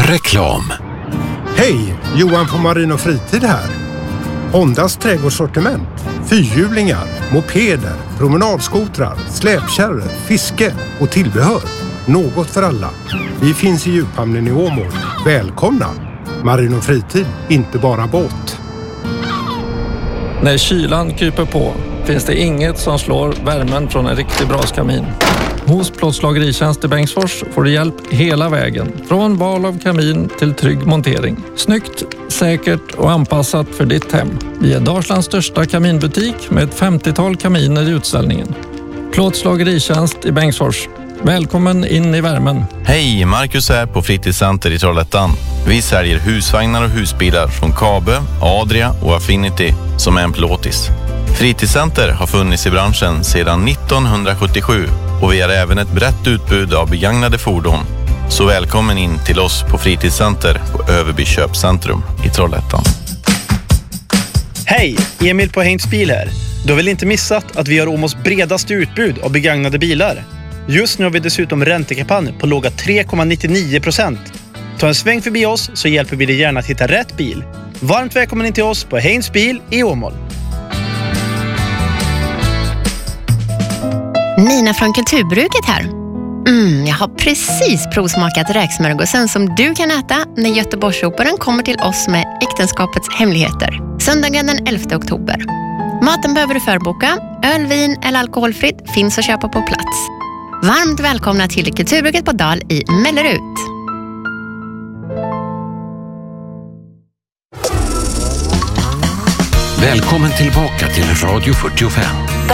Reklam. Hej, Johan på Marin och Fritid här. Hondas trädgårdssortiment, fyrhjulingar, mopeder, promenadskotrar, släpkärror, fiske och tillbehör. Något för alla. Vi finns i djuphamnen i Åmål. Välkomna! Marin och Fritid, inte bara båt. När kylan kryper på finns det inget som slår värmen från en riktig braskamin. Hos Plåtslageritjänst i Bengtsfors får du hjälp hela vägen. Från val av kamin till trygg montering. Snyggt, säkert och anpassat för ditt hem. Vi är Dalslands största kaminbutik med ett 50-tal kaminer i utställningen. Plåtslageritjänst i Bengtsfors. Välkommen in i värmen. Hej, Marcus här på Fritidscenter i Trollhättan. Vi säljer husvagnar och husbilar från Kabe, Adria och Affinity som är en plåtis. Fritidscenter har funnits i branschen sedan 1977 och vi har även ett brett utbud av begagnade fordon. Så välkommen in till oss på Fritidscenter på Överby köpcentrum i Trollhättan. Hej, Emil på Heinz bil här. Du har väl inte missat att vi har Åmåls bredaste utbud av begagnade bilar? Just nu har vi dessutom räntekampanj på låga 3,99%. Ta en sväng förbi oss så hjälper vi dig gärna att hitta rätt bil. Varmt välkommen in till oss på Heinz bil i Åmål. Nina från Kulturbruket här. Jag har precis provsmakat räksmörgåsen som du kan äta när Göteborgsoperan kommer till oss med äktenskapets hemligheter. Söndagen den 11 oktober. Maten behöver du förboka. Öl, vin eller alkoholfritt finns att köpa på plats. Varmt välkomna till Kulturbruket på Dal i Mellerud. Välkommen tillbaka till Radio 45.